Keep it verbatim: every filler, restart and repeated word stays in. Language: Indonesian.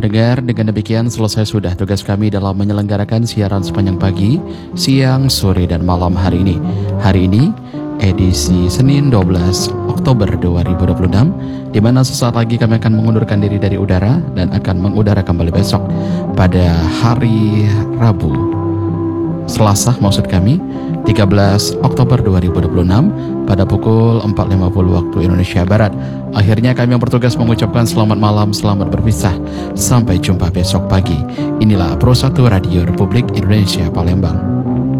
Pendengar, dengan demikian selesai sudah tugas kami dalam menyelenggarakan siaran sepanjang pagi, siang, sore, dan malam hari ini. Hari ini, edisi Senin dua belas Oktober dua ribu dua puluh enam, di mana sesaat lagi kami akan mengundurkan diri dari udara dan akan mengudara kembali besok pada hari Rabu, Selasa maksud kami, tiga belas Oktober dua ribu dua puluh enam pada pukul empat lima puluh waktu Indonesia Barat. Akhirnya kami yang bertugas mengucapkan selamat malam, selamat berpisah. Sampai jumpa besok pagi. Inilah Pro satu Radio Republik Indonesia Palembang.